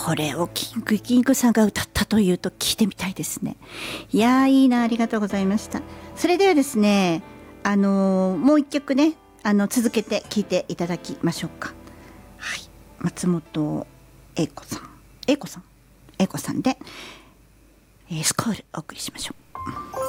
これをキングさんが歌ったというと聞いてみたいですね。いやいいな、ありがとうございました。それではですね、もう一曲ね、続けて聴いていただきましょうか。はい、松本英子さんで、スコールお送りしましょう。